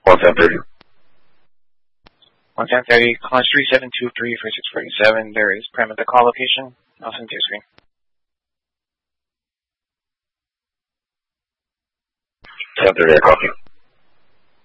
11030. 11030, call 3723 for 647. There is Prem at the call location. I'll send to your screen. 1030, I copy.